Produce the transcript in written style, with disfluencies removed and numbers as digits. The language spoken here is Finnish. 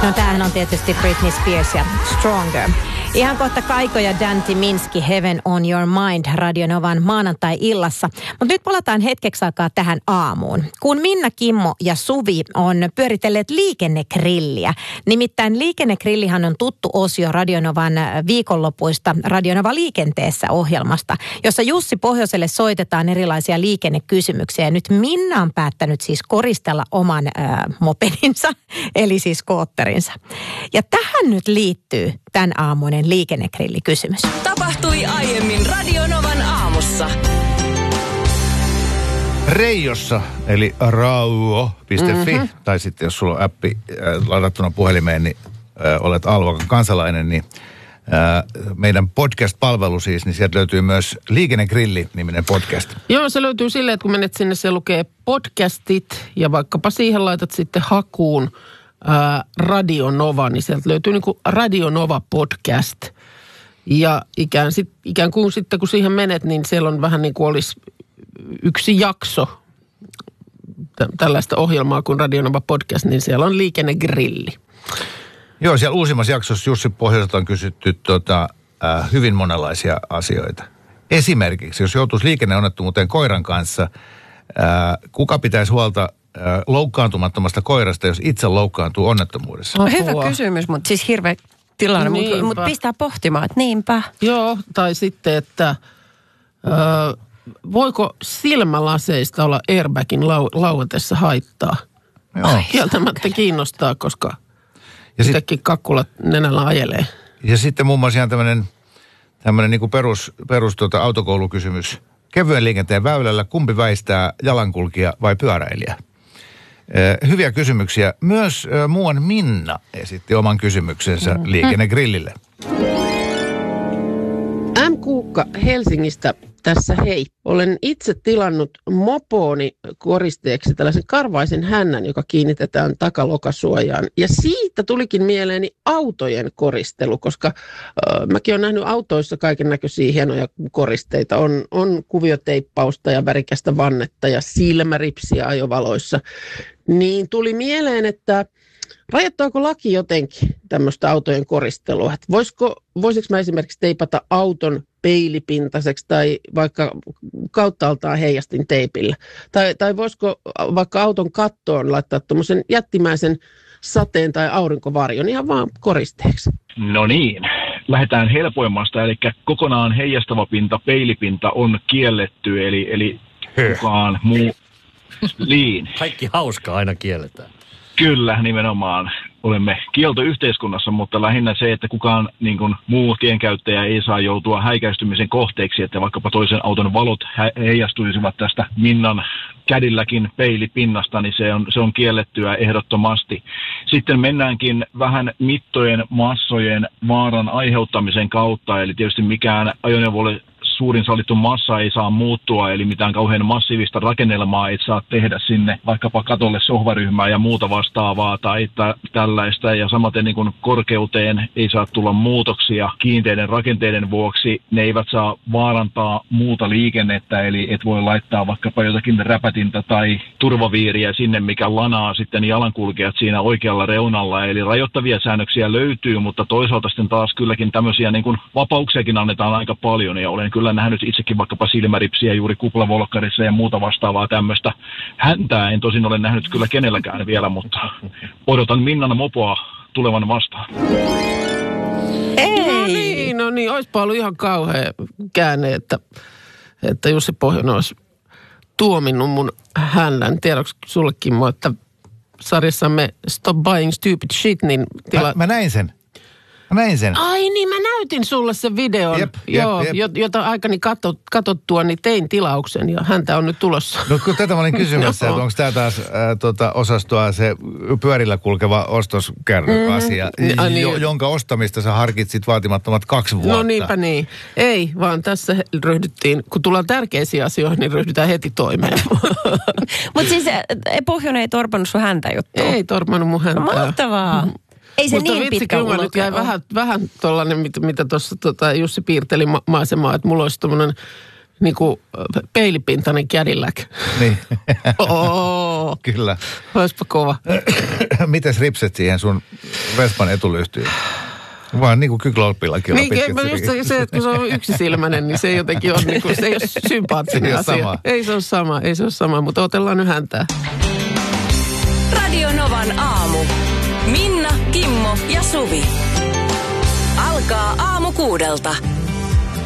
No tämähän on tietysti Britney Spears ja Stronger. Ihan kohta Kaiko ja Dan Tyminski, Heaven on Your Mind, Radio Novan maanantai-illassa. Mutta nyt palataan hetkeksi aikaa tähän aamuun. Kun Minna, Kimmo ja Suvi on pyöritelleet liikennegrilliä. Nimittäin liikennegrillihan on tuttu osio Radio Novan viikonlopuista Radio Nova liikenteessä -ohjelmasta, jossa Jussi Pohjoiselle soitetaan erilaisia liikennekysymyksiä. Ja nyt Minna on päättänyt siis koristella oman mopedinsa, eli siis skootterinsa. Ja tähän nyt liittyy tämän aamuinen liikennegrillikysymys. Tapahtui aiemmin Radio Novan aamussa. Reijossa, eli rauo.fi, tai sitten jos sulla on appi ladattuna puhelimeen, niin olet Alvakan kansalainen, niin meidän podcast-palvelu siis, niin sieltä löytyy myös Liikennegrilli-niminen podcast. Joo, se löytyy silleen, että kun menet sinne, se lukee podcastit, ja vaikkapa siihen laitat sitten hakuun Radio Nova, niin sieltä löytyy niin kuin Radio Nova podcast. Ja ikään kuin sitten, kun siihen menet, niin siellä on vähän niin kuin olisi yksi jakso tällaista ohjelmaa kuin Radio Nova podcast, niin siellä on Liikennegrilli. Joo, siellä uusimmassa jaksossa Jussi Pohjoiselta on kysytty hyvin monenlaisia asioita. Esimerkiksi, jos joutuisi liikenneonnettomuuteen koiran kanssa, kuka pitäisi huolta loukkaantumattomasta koirasta, jos itse loukkaantuu onnettomuudessa? Hyvä kysymys, mutta siis hirveä tilanne, mutta pistää pohtimaan, että niinpä. Joo, tai sitten, että voiko silmälaseista olla airbagin lauetessa haittaa? Joo. Kieltämättä kiinnostaa, koska sitäkin kakkulat nenällä ajelee. Ja sitten muun muassa ihan tämmöinen niin kuin perus autokoulukysymys. Kevyen liikenteen väylällä kumpi väistää, jalankulkija vai pyöräilijä? Hyviä kysymyksiä. Myös muuan Minna esitti oman kysymyksensä Liikennegrillille. M. Kuukka Helsingistä tässä hei. Olen itse tilannut mopooni koristeeksi tällaisen karvaisen hännän, joka kiinnitetään takalokasuojaan. Ja siitä tulikin mieleeni autojen koristelu, koska mäkin olen nähnyt autoissa kaiken näköisiä hienoja koristeita. On kuvioteippausta ja värikästä vannetta ja silmäripsiä ajovaloissa. Niin tuli mieleen, että rajoittaako laki jotenkin tämmöistä autojen koristelua? Voisiko mä esimerkiksi teipata auton peilipintaiseksi tai vaikka kauttaaltaan heijastin teipillä? Tai voisiko vaikka auton kattoon laittaa tuommoisen jättimäisen sateen tai aurinkovarjon ihan vaan koristeeksi? No niin, lähdetään helpoimmasta, eli kokonaan heijastava pinta, peilipinta on kielletty, eli kukaan muu liin. Kaikki hauskaa aina kielletään. Kyllä, nimenomaan. Olemme kieltoyhteiskunnassa, mutta lähinnä se, että kukaan niin kuin muu tienkäyttäjä ei saa joutua häikäistymisen kohteeksi, että vaikkapa toisen auton valot heijastuisivat tästä Minnan kädilläkin peilipinnasta, niin se on kiellettyä ehdottomasti. Sitten mennäänkin vähän mittojen, massojen vaaran aiheuttamisen kautta, eli tietysti mikään ajoneuvolle suurin sallittu massa ei saa muuttua, eli mitään kauhean massiivista rakennelmaa ei saa tehdä sinne vaikkapa katolle sohvaryhmää ja muuta vastaavaa tai tällaista. Ja samaten niin kuin korkeuteen ei saa tulla muutoksia kiinteiden rakenteiden vuoksi. Ne eivät saa vaarantaa muuta liikennettä, eli et voi laittaa vaikkapa jotakin räpätintä tai turvaviiriä sinne, mikä lanaa sitten jalankulkijat siinä oikealla reunalla. Eli rajoittavia säännöksiä löytyy, mutta toisaalta sitten taas kylläkin tämmöisiä niin kuin vapauksiakin annetaan aika paljon, ja olen kyllä nähnyt itsekin vaikkapa silmäripsiä juuri kuplavolkkarissa ja muuta vastaavaa tämmöistä häntää. En tosin ole nähnyt kyllä kenelläkään vielä, mutta odotan Minnan mopoa tulevan vastaan. Ei! No niin, olisipa ollut ihan kauhea käänne, että Jussi Pohjonen olisi tuominnut mun hännän. Tiedätkö sullekin, että sarjassamme Stop Buying Stupid Shit, niin Mä näin sen. Ai niin, mä näytin sulle sen videon, Jep. jota aikani katsottua, niin tein tilauksen ja häntä on nyt tulossa. No kun tätä mä olin kysymässä, että onko tämä taas osastoa se pyörillä kulkeva ostoskärry-asia, jonka ostamista sä harkitsit vaatimattomat 2 vuotta. No niinpä niin. Ei, vaan tässä ryhdyttiin, kun tullaan tärkeisiin asioihin, niin ryhdytään heti toimeen. Mutta siis Pohjonen ei torpannut sun häntä juttua? Ei torpannut mun häntää. Mahtavaa. Ei se mutta niin pitkä ulo. Nyt jäi vähän tollainen, mitä tuossa Jussi piirteli maisemaa, että mulla olisi tommoinen niinku peilipintainen Cadillac. Niin. Kyllä. Olisipa kova. Mites ripset siihen sun Vespan etulyhtyyn? Vaan niin kuin kyklolpillakin olla pitkä. Niin, just se, että kun se on yksisilmäinen, niin se jotenkin on, niin kuin, se ei ole sympaattinen asia. Sama. Ei se ole sama, mutta otellaan nyt häntää. Radio Novan aamu. Minna, Kimmo ja Suvi. Alkaa aamu 6:00.